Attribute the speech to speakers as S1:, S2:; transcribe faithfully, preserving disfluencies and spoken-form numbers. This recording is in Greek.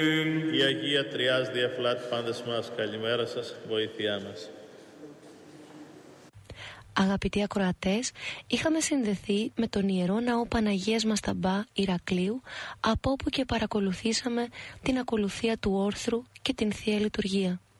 S1: Η Αγία Τριάς διαφυλάτει πάντες μας, καλημέρα σας, βοήθειά μας.
S2: Αγαπητοί ακροατές, είχαμε συνδεθεί με τον Ιερό Ναό Παναγίας Μασταμπά Ηρακλείου, από όπου και παρακολουθήσαμε την ακολουθία του όρθρου και την Θεία Λειτουργία.